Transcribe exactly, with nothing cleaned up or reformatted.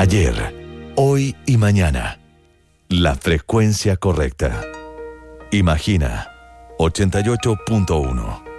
Ayer, hoy y mañana. La frecuencia correcta. Imagina ochenta y ocho punto uno.